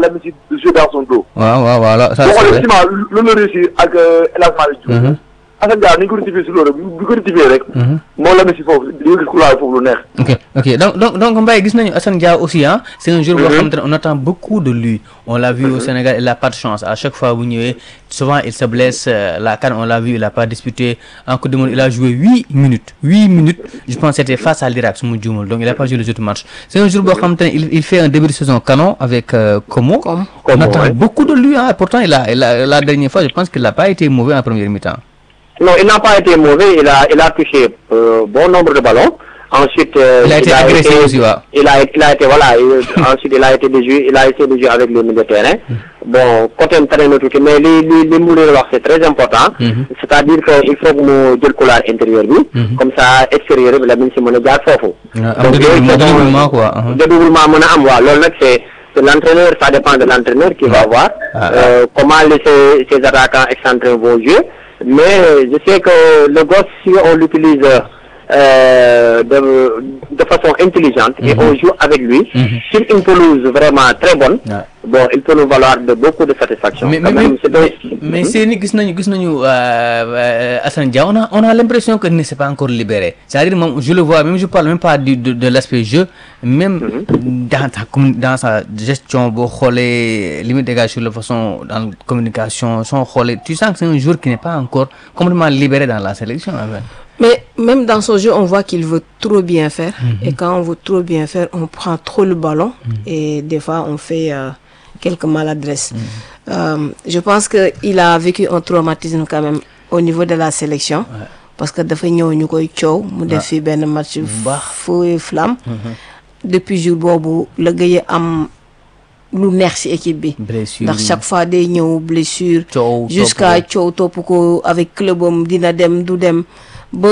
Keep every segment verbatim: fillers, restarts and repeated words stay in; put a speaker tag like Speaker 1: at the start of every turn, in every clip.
Speaker 1: la Messi de jouer dans son dos.
Speaker 2: waaw waaw voilà ça
Speaker 1: c'est vrai boo xoolee loolu la réussir ak El Hadj Malick Diouf. Assane Dia ni ñu ko rectifié si loolu bi ko rectifié rek. moo la Messi foofu di nga gis ku laal foofu lu neex.
Speaker 2: ok ok donc donc donc Mbaye gis nañu Assane Dia aussi ah. c'est un joueur boo xamante ne on attend beaucoup de lui. on l'a vu au Sénégal il a pas de chance à chaque fois bu ñëwee souvent il se blesse la CAN on l'a vu il a pas disputé en Coupe du Monde il a joué huit minutes huit minutes je pense c'était face à l'Irak su ma juumul donc il a pas joué les autres matchs c'est un joueur boo xamante ne il il fait un début de saison canon avec euh, Como. Comme on attend ouais. beaucoup de lui ah pourtant il a, il a la dernière fois je pense qu'il n'a pas été mauvais en première mi-temps.
Speaker 3: Non, il n'a pas été mauvais, il a, il a touché euh, bon nombre de ballons. Ensuite, euh,
Speaker 2: il a été il a agressé été, aussi, ouais.
Speaker 3: il, a, il a été, voilà, il, ensuite il a été de jouer, il a essayé de jouer avec le milieu de terrain. Bon, côté terrain, mais les, les, les moulins, c'est très important. Mm-hmm. C'est-à-dire qu'il faut que nous disions le couloir intérieur, mm-hmm. comme ça, extérieur, la mine, c'est mon égard, fort.
Speaker 2: Donc, dédoublement, quoi.
Speaker 3: Dédoublement, c'est l'entraîneur, ça dépend de l'entraîneur qui va voir ah, euh, ah. comment les, ces attaquants excentrés vont jouer. Mais je sais que le gosse, si on l'utilise euh, de, de façon intelligente mm-hmm. et on joue avec lui, mm-hmm. sur une pelouse vraiment très bonne, yeah. bon, il peut nous valoir de beaucoup de satisfaction.
Speaker 2: Mais, mais, même, mais, mais, mais c'est nous, Assane Dia, on a, on a l'impression qu'il ne s'est pas encore libéré. C'est-à-dire, je le vois, même je parle même pas de, de, de l'aspect jeu, même mm-hmm. dans, ta, dans sa gestion, limite dégage sur la façon, dans la communication, son rôle, tu sens que c'est un joueur qui n'est pas encore complètement libéré dans la sélection. Avec.
Speaker 4: Mais même dans son jeu, on voit qu'il veut trop bien faire. Mm-hmm. Et quand on veut trop bien faire, on prend trop le ballon. Mm-hmm. Et des fois, on fait euh, quelques maladresses. Mm-hmm. Euh, je pense qu'il a vécu un traumatisme quand même au niveau de la sélection. Ouais. Parce que depuis nous avons eu un défi un match feu et flamme. Mm-hmm. Depuis jour bobu, le gars a lu neex ci équipe bi ndax chaque fois day ñëw blessure jusqu'à coow topp ko avec clubam dina dem du dem ba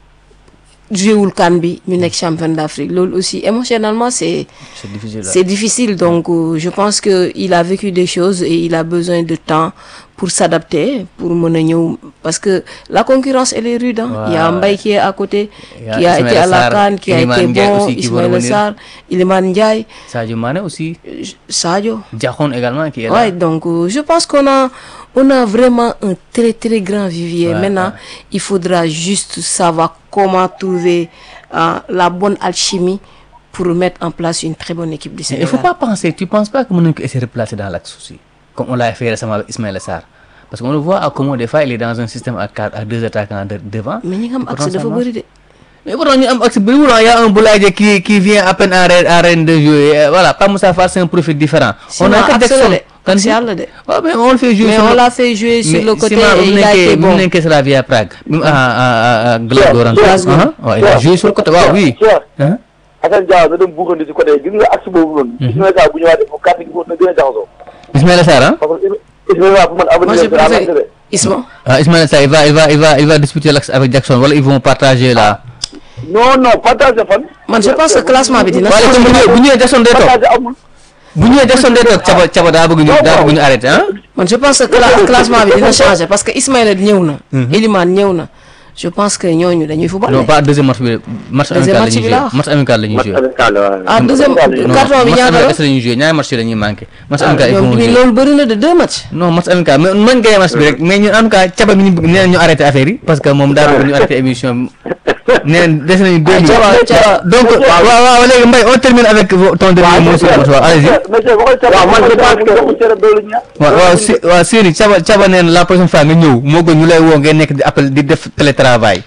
Speaker 4: jouer CAN bi ñu nekk champion d'Afrique loolu aussi émotionnellement c'est
Speaker 2: c'est difficile,
Speaker 4: c'est difficile donc euh, je pense que il a vécu des choses et il a besoin de temps pour s'adapter pour mën a ñëw parce que la concurrence elle est rude hein. Ouais. Il y a Mbaye qui est à côté a qui a Ismaël été à la CAN qui Iliman a été Ndiaye bon Ismaël Sarr Iliman Ndiaye
Speaker 2: Sadio Mané aussi
Speaker 4: Sadio
Speaker 2: Diakhon également qui est là
Speaker 4: ouais donc euh, je pense qu'on a on a vraiment un très très grand vivier. Ouais, maintenant ouais. il faudra juste savoir comment trouver euh, la bonne alchimie pour mettre en place une très bonne équipe du Sénégal.
Speaker 2: Il ne faut pas penser, tu ne penses pas que mon équipe est replacée dans l'axe aussi, comme on l'a fait récemment avec Ismaël Sarr. Parce qu'on le voit à comment des fois il est dans un système à, quatre, à deux attaquants de, devant.
Speaker 4: Mais il y a un axe de favori.
Speaker 2: Mais pourtant, il y a un Boulaye qui, qui vient à peine à Rennes de jouer. Voilà, pas Moussa Fall, c'est un profil différent.
Speaker 4: On a un Jackson.
Speaker 2: Ouais, mais on le fait jouer
Speaker 4: mais on l'a fait jouer sur le côté et il a été bon.
Speaker 2: Mais c'est la vie à Prague. À Glasgow. Il a joué sur le côté. Oui.
Speaker 1: Assane Dia da dem buuxandi ci côté gis nga axe boobu noonu. Ismaël Sarr bu ñëwaatee foofu carte gi foofu na gën a jaxasoo.
Speaker 2: Ismaël Sarr hein?
Speaker 1: Parce que Ismaël Sarr pour man avenir
Speaker 4: Isma.
Speaker 2: Ah Ismaël Sarr il va il va il va il va disputer l'axe avec Jackson wala ils vont partager là.
Speaker 1: Non non partager fan.
Speaker 4: Man je pense que classement bi dina.
Speaker 2: Wala bu ñëwee Jackson day toog. Bu ñëwee Jackson day toog caba caba daa bëgg ñu daa bëgg ñu arrêter hein?
Speaker 4: Man je pense que classement bi dina changer parce que Ismaël ñëw na. Elimane ñëw na. Je pense que ñooñu dañuy football.
Speaker 2: Non pas deuxième match bi match amical la ñuy jouer match amical la ñuy jouer.
Speaker 4: Ah deuxième carton bi ñaata
Speaker 2: la ñuy jouer ñaari match la ñuy manqué. Match amical il faut
Speaker 4: jouer. Loolu bëri na de deux matchs.
Speaker 2: Non match amical mais man ngay match bi rek mais ñu en tout cas caba bi ñu nee ñu arrêter affaire yi parce que moom daa bëgg ñu arrêter émission nee des nañu deux minutes. Donc waaw waaw léegi Mbaye on termine avec ton dernier mot sur votre allez-y.
Speaker 1: Waaw man je pense que
Speaker 2: waaw waaw si waaw Siri caba caba neen la prochaine fois nga ñëw moo gën ñu lay woo ngay nekk di appel di def télétravail.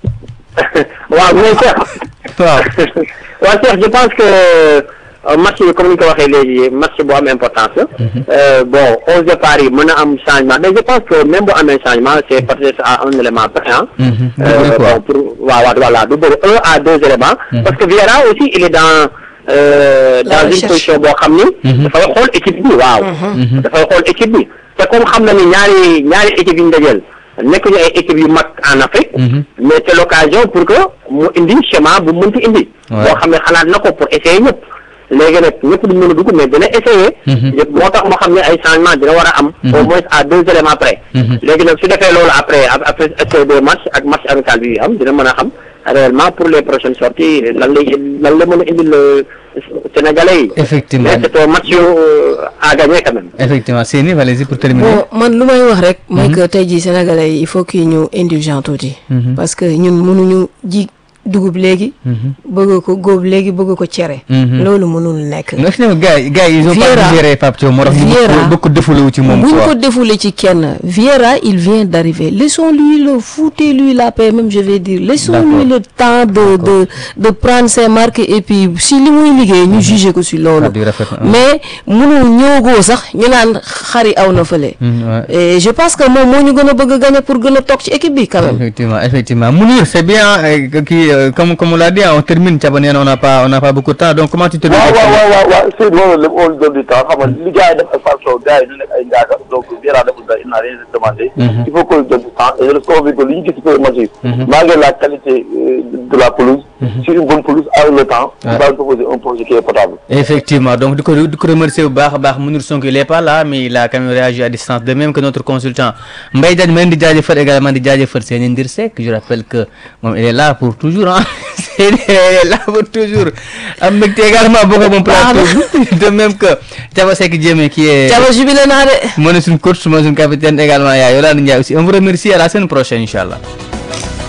Speaker 3: waaw mais Cheikh waaw waaw Cheikh je pense que match bi comme ni ko waxee léegi match bu am importance la bon onze départ yi mën a am changement mais je pense que même bu amee changement c'est peut-être à un élément près hein bon pour waaw waaw voilà du bëri un à deux éléments parce que Vieira aussi il est dans euh, dans une position boo xam ni dafay xool équipe bi waaw dafay xool équipe bi te comme xam na ni ñaari ñaari équipe yi ñu dajeel nekk ñu ay équipe yu mag en Afrique mais c'est l'occasion pour que mu indi schéma bu mënti indi boo xam ne xalaat na ko pour essayer ñëpp léegi nag ñëpp duñ mën a dugg mais dina essayer yëpp moo tax moo xam ne ay changement dina war a am au moins à deux éléments près léegi nag su defee loolu après après ces deux matchs ak match amical bi am dina mën a xam réellement pour les prochaines sorties lan lay lan la mën a indil Sénégalais yi.
Speaker 2: Effectivement.
Speaker 3: Mais c'est un match euh, à gagner quand même.
Speaker 2: Effectivement Séni allez-y pour terminer.
Speaker 4: bon man lu may wax rek. mooy que tey jii Sénégalais yi il faut que ñu indulgent tuuti. parce que ñun mënuñu ji dugub léegi. bëgg ko góob léegi bëgg ko cere. loolu mënul nekk.
Speaker 2: non non gars yi gars yi ils ont pas digéré Pape Thiaw moo tax ñu bëgg ko défoulé ci moom.
Speaker 4: bu ñu ko défoulé ci kenn Vieira il vient d'arriver laissons-lui le foutez-lui la paix même je vais dire. laissons-lui le temps de de de prendre ses marques et puis si li muy liggéey ñu juger ko si loolu. mais mënu ñëwagoo sax ñu naan xari aw na fële. et je pense que moom moo ñu gën a bëgg a gagner pour gën a toog ci équipe bi quand même.
Speaker 2: effectivement effectivement Mounir c'est bien kii comme comme on l'a dit on termine Thiabanène on n'a pas on n'a pas beaucoup de temps donc comment tu te.
Speaker 1: waaw waaw waaw waaw Seydou loolu lépp on lui donne du temps xam nga li gars yi def ak Pape Sow gars yi ñu nekk ay njaaga donc Vieira deful dara il n'a rien demandé. il faut qu'on lui donne du temps et je reste convaincu que li ñu gis ci premier match yi. malgré la qualité de la pelouse. sur une bonne pelouse avec le temps. il va proposer un projet qui est potable.
Speaker 2: effectivement donc di ko di ko remercier bu baax a baax Mounir Sonko il est pas là mais il a quand même réagi à distance de même que notre consultant Mbaye Diagne ma leen di jaajëfal également di jaajëfal Seyni Ndir Seck je rappelle que moom il est là pour toujours ah il est là pour toujours am mbégte également bokk moom plateau de même que Thiaba Seck Diémé qui est
Speaker 4: Thiaba jubilé naa de
Speaker 2: moo ne suñu coach moo suñu capitaine également yaa Yolande Ndiaye aussi on vous remercie à la semaine prochaine inchallah.